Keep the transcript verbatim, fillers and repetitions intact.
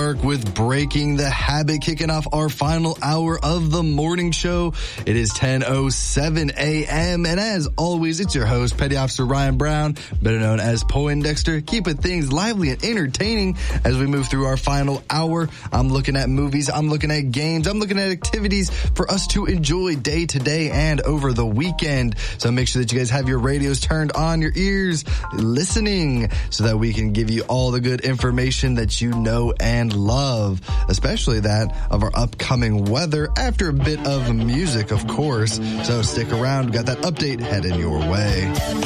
Dark with Breaking the Habit, kicking off our final hour of the morning show. It is ten oh seven a.m. and as always, it's your host, Petty Officer Ryan Brown, better known as Poindexter, keeping things lively and entertaining as we move through our final hour. I'm looking at movies, I'm looking at games, I'm looking at activities for us to enjoy day to day and over the weekend. So make sure that you guys have your radios turned on, your ears listening, so that we can give you all the good information that you know and love, especially that of our upcoming weather after a bit of music, of course. So stick around. We got that update heading your way.